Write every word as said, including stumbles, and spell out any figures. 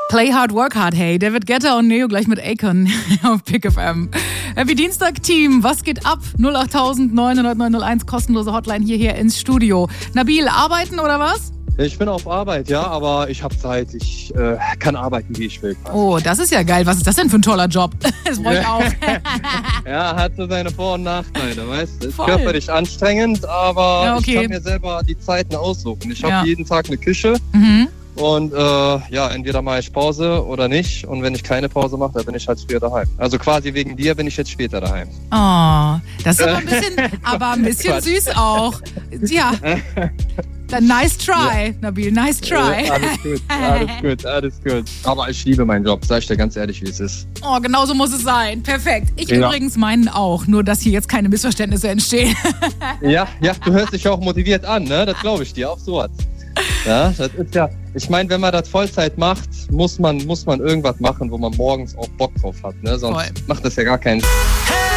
Play hard, work hard, hey. David Guetta und Neo gleich mit Akon auf Pick F M. Happy Dienstag, Team. Was geht ab? null acht neun null null neun null eins, kostenlose Hotline hierher ins Studio. Nabil, arbeiten oder was? Ich bin auf Arbeit, ja, aber ich habe Zeit. Ich äh, kann arbeiten, wie ich will. Oh, das ist ja geil. Was ist das denn für ein toller Job? Das brauche ich auch. Ja, hat so seine Vor- und Nachteile, weißt du? Ist Voll. körperlich anstrengend, aber Ja, okay. ich kann mir selber die Zeiten aussuchen. Ich habe Ja. jeden Tag eine Küche Mhm. und äh, ja, entweder mache ich Pause oder nicht. Und wenn ich keine Pause mache, dann bin ich halt früher daheim. Also quasi wegen dir bin ich jetzt später daheim. Oh, das ist aber ein bisschen, aber ein bisschen Quatsch. süß auch. Ja. Dann nice try, Nabil, nice try. Ja, alles gut, alles gut, alles gut. Aber ich liebe meinen Job, sag ich dir ganz ehrlich, wie es ist. Oh, genau so muss es sein. Perfekt. Ich Ja. übrigens meinen auch, nur dass hier jetzt keine Missverständnisse entstehen. Ja, ja, du hörst dich auch motiviert an, ne? Das glaube ich dir, auch sowas. Ja, das ist ja, ich meine, wenn man das Vollzeit macht, muss man, muss man irgendwas machen, wo man morgens auch Bock drauf hat, ne? Sonst Voll. macht das ja gar keinen